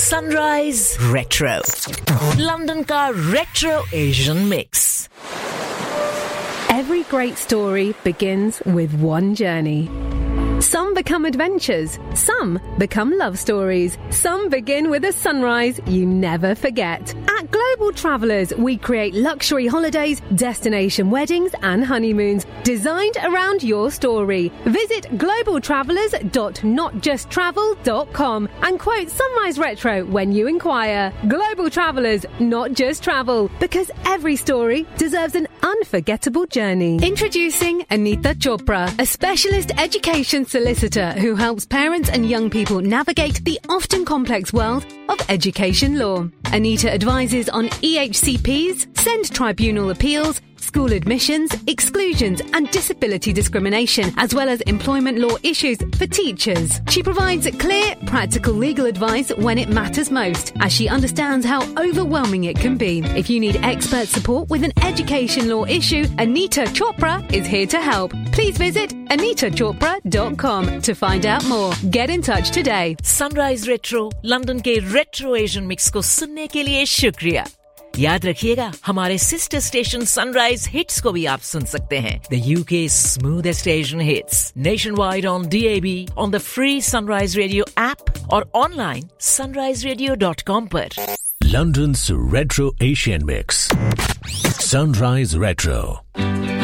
Sunrise retro London का retro Asian mix. Every great story begins with one journey. Some become adventures, some become love stories, some begin with a sunrise you never forget. At Global Travellers, we create luxury holidays, destination weddings and honeymoons designed around your story. Visit globaltravellers.notjusttravel.com and quote Sunrise Retro when you inquire. Global Travellers, not just travel, because every story deserves an unforgettable journey. Introducing Anita Chopra, a specialist education solicitor who helps parents and young people navigate the often complex world of education law. Anita advises on EHCPs, SEND tribunal appeals, school admissions, exclusions and disability discrimination, as well as employment law issues for teachers. She provides clear, practical legal advice when it matters most, as she understands how overwhelming it can be. If you need expert support with an education law issue, Anita Chopra is here to help. Please visit AnitaChopra.com to find out more. Get in touch today. Sunrise retro London के retro Asian mix को सुनने के लिए शुक्रिया. याद रखिएगा, हमारे sister station sunrise hits को भी आप सुन सकते हैं. The UK's smoothest Asian hits nationwide on DAB, on the free Sunrise Radio app और online sunriseradio.com पर. London's Retro Asian Mix. Sunrise Retro.